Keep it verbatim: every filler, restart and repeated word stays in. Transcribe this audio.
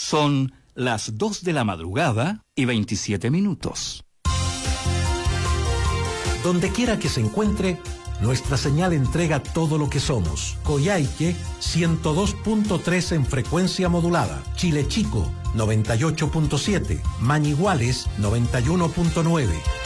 Son las dos de la madrugada y veintisiete minutos. Donde quiera que se encuentre, nuestra señal entrega todo lo que somos. Coyhaique, ciento dos punto tres en frecuencia modulada. Chile Chico, noventa y ocho punto siete. Mañiguales, noventa y uno punto nueve.